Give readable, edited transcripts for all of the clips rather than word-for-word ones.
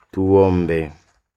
Tuombe.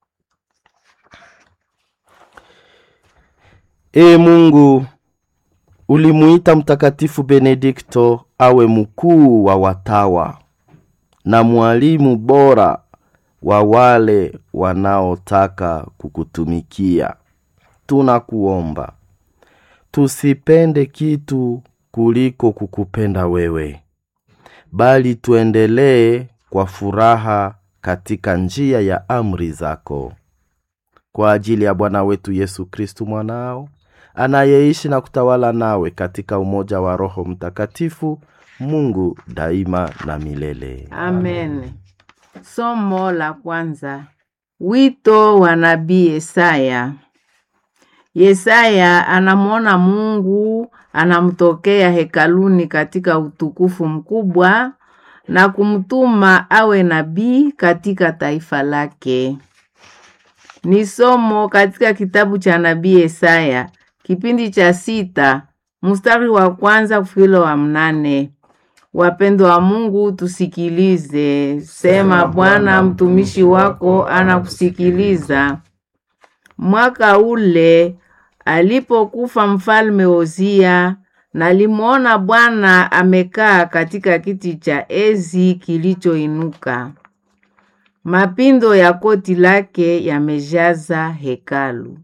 Mungu, ulimuita Mtakatifu Benedikto awe mkuu wa watawa na mwalimu bora wa wale wanaotaka kukutumikia. Tunakuomba tusipende kitu kuliko kukupenda wewe, bali tuendelee kwa furaha katika njia ya amri zako. Kwa ajili ya Bwana wetu Yesu Kristo mwanao, anayeishi na kutawala nawe katika umoja wa Roho Mtakatifu, Mungu daima na milele. Amen. Somo la kwanza. Wito wa nabii Yesaya. Yesaya anamuona Mungu anamtokea hekaluni katika utukufu mkubwa na kumtuma awe nabii katika taifa lake. Ni somo katika kitabu cha nabii Yesaya, kipindi cha 6, mstari wa 1 kufikilo wa 8. Wapendwa wa Mungu, tusikilize. Sema Bwana, mtumishi wako anakusikiliza. Mwaka ule alipokufa mfalme Uzia, nalimuona Bwana amekaa katika kiti cha enzi kilichoinuka. Mapindo ya koti lake yamejaza hekalu.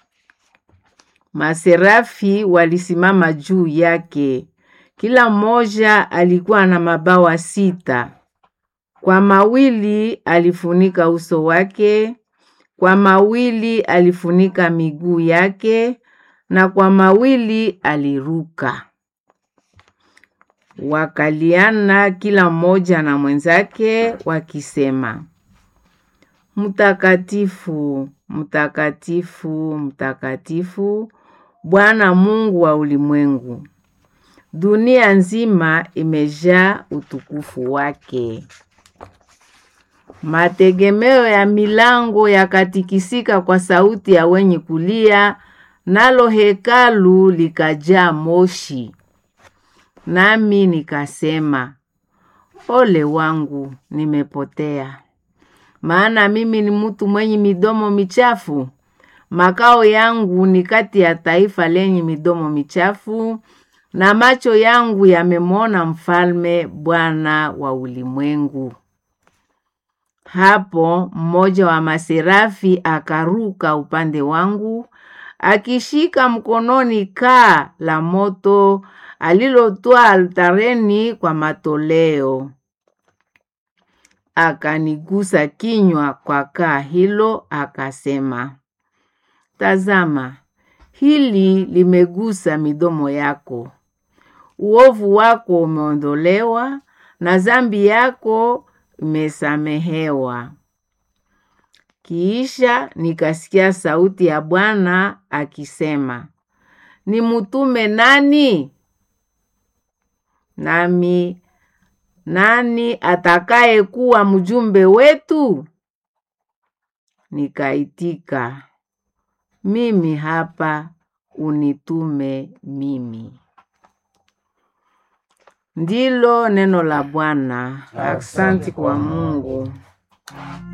Maserafi walisimama juu yake. Kila mmoja alikuwa na mabawa 6. Kwa mawili alifunika uso wake, kwa mawili alifunika miguu yake, na kwa mawili aliruka. Wakaliana kila mmoja na mwenzake wakisema, Mtakatifu, mtakatifu, mtakatifu, Bwana Mungu wa ulimwengu. Dunia nzima imejaa utukufu wake. Mategemeo ya milango yakatikisika kwa sauti ya wenye kulia, nalo hekalu likajaa moshi. Nami nikasema, ole wangu, nimepotea. Maana mimi ni mtu mwenye midomo michafu. Makao yangu ni kati ya taifa lenye midomo michafu, na macho yangu yamemwona Mfalme, Bwana wa ulimwengu. Hapo mmoja wa maserafi akaruka upande wangu, akishika mkononi kaa la moto alilotoa altareni kwa matoleo. Akanigusa kinywa kwa kaa hilo, akasema, tazama, hili limegusa midomo yako. Uovu wako umeondolewa na dhambi yako imesamehewa. Kisha nikasikia sauti ya Bwana akisema, nimtume nani? Nami, nani atakaye kuwa mjumbe wetu? Nikaitika, mimi hapa, unitume mimi. Ndilo neno la Bwana. Asante kwa Mungu.